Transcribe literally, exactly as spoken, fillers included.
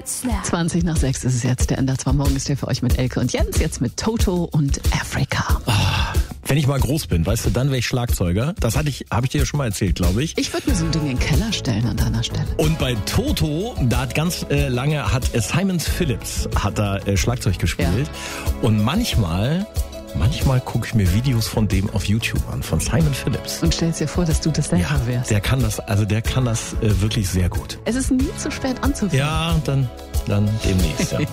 zwanzig nach sechs ist es jetzt. Der Ender zwar morgen ist hier für euch mit Elke und Jens, jetzt mit Toto und Africa. Oh, wenn ich mal groß bin, weißt du, dann wäre ich Schlagzeuger. Das hatte ich, habe ich dir ja schon mal erzählt, glaube ich. Ich würde mir so ein Ding in den Keller stellen an deiner Stelle. Und bei Toto, da hat ganz äh, lange, hat äh, Simon Phillips hat da äh, Schlagzeug gespielt. Ja. Und manchmal... Manchmal gucke ich mir Videos von dem auf YouTube an, von Simon Phillips. Und stellst dir vor, dass du das selber ja, wärst. Der kann das, also der kann das äh, wirklich sehr gut. Es ist nie zu spät anzufangen. Ja, dann, dann demnächst, ja.